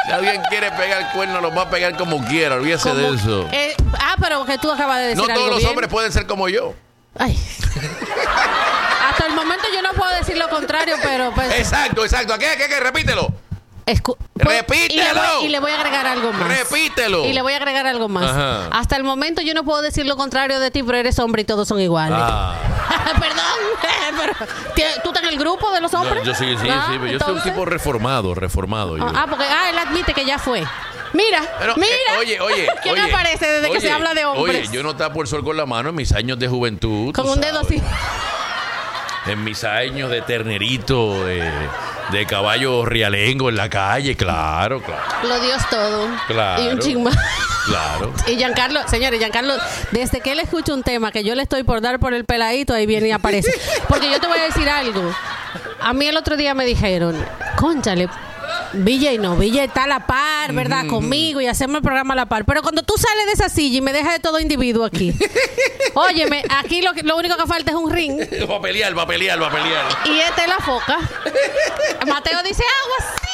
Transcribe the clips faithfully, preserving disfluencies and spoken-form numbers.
Si alguien quiere pegar el cuerno, lo va a pegar como quiera. Olvídese de eso. Eh, ah, pero que tú acabas de decir No algo todos los bien. hombres pueden ser como yo. Ay. Hasta el momento yo no puedo decir lo contrario, pero... Pues, Exacto, exacto. ¿Qué, qué, qué? Repítelo. Escu- Repítelo. Y le, voy, y le voy a agregar algo más. Repítelo. Y le voy a agregar algo más. Ajá. Hasta el momento yo no puedo decir lo contrario de ti, pero eres hombre y todos son iguales. Ah. Perdón. Pero, ¿tú estás en el grupo de los hombres? Yo, yo sí, sí, Ah, sí. Pero yo soy un entonces- tipo reformado, reformado. Yo. Ah, porque ah, él admite que ya fue. Mira, Pero, mira. eh, oye, oye. ¿Quién oye, aparece desde que oye, se habla de hombres? Oye, yo no tapo el sol con la mano en mis años de juventud. Con tú un dedo sabes. así. En mis años de ternerito, de, de caballo rialengo en la calle, claro, claro. Lo dio todo. Claro. Y un ching más. Claro. Y Giancarlo, señores, Giancarlo, desde que él escucha un tema que yo le estoy por dar por el peladito, ahí viene y aparece. Porque yo te voy a decir algo. A mí el otro día me dijeron, cónchale, Villa y no, Villa está a la par, ¿verdad? Mm-hmm. Conmigo y hacemos el programa a la par. Pero cuando tú sales de esa silla y me dejas de todo individuo aquí, óyeme, aquí lo, que, lo único que falta es un ring. Va a pelear, va a pelear, va a pelear. Y esta es la foca. Mateo dice agua, sí.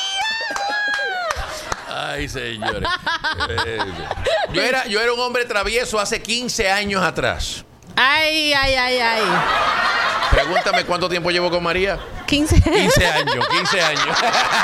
Ay, señores. Yo era, yo era un hombre travieso hace quince años atrás. Ay, ay, ay, ay. Pregúntame cuánto tiempo llevo con María. quince. quince años, quince años.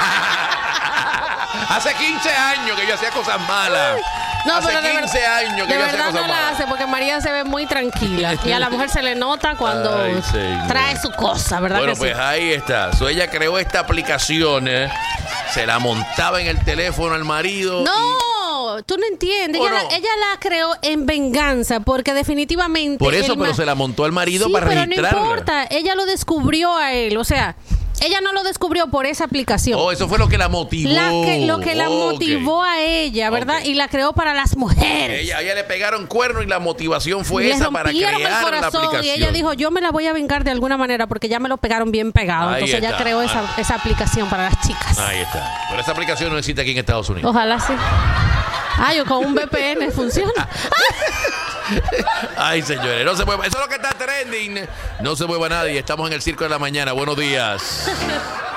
Hace quince años que yo hacía cosas malas. No, hace pero de quince ver, años que de yo hacía verdad cosas no la malas. hace porque María se ve muy tranquila y a la mujer se le nota cuando Ay, sí, trae su cosa, ¿verdad? Bueno, que pues sí? ahí está. So, ella creó esta aplicación, ¿eh? Se la montaba en el teléfono al marido. No, y... tú no entiendes. ¿O Ella, no? la, ella la creó en venganza porque definitivamente... Por eso, el pero ma- se la montó al marido sí, para pero registrarla. no importa. Ella lo descubrió a él. O sea, ella no lo descubrió por esa aplicación. Oh, eso fue lo que la motivó. La que, lo que la Ok. motivó a ella, ¿verdad? Ok. Y la creó para las mujeres. Ella, a ella le pegaron cuerno y la motivación fue Le esa para rompieron crear el la corazón aplicación. y ella dijo, yo me la voy a vengar de alguna manera porque ya me lo pegaron bien pegado. Ahí Entonces ella está. creó esa, esa aplicación para las chicas. Ahí está. Pero esa aplicación no existe aquí en Estados Unidos. Ojalá sí. Ay, o con un V P N funciona. Ay, señores, no se mueva. Eso es lo que está trending. No se mueva nadie. Estamos en el Circo de la Mañana. Buenos días.